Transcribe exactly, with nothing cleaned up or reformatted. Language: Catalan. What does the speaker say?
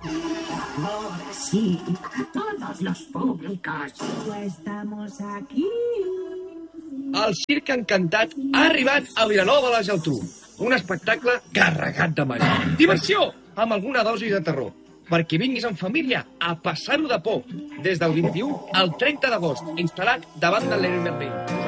Ahora sí, todos los públicos. Estamos aquí. El Circ Encantat ha arribat a Vilanova de la Geltrú. Un espectacle carregat de màgia. Diversió, amb alguna dosi de terror. Perquè vinguis en família a passar-ho de por. Des del vint-i-u al trenta d'agost, instal·lat davant de l'Hermes Merlin.